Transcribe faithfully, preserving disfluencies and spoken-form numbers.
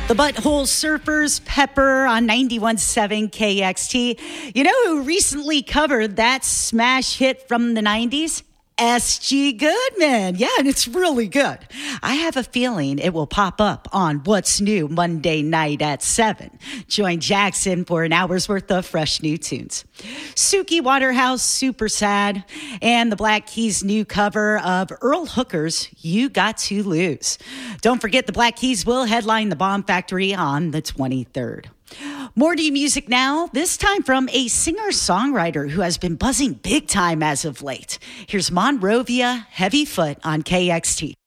The Butthole Surfers, Pepper on ninety-one point seven K X T. You know who recently covered that smash hit from the nineties? S G Goodman. Yeah, and it's really good. I have a feeling it will pop up on What's New Monday night at seven. Join Jackson for an hour's worth of fresh new tunes. Suki Waterhouse, Super Sad, and the Black Keys' new cover of Earl Hooker's You Got to Lose. Don't forget the Black Keys will headline the Bomb Factory on the twenty-third. More new music now, this time from a singer-songwriter who has been buzzing big time as of late. Here's Monrovia Heavy Foot on K X T.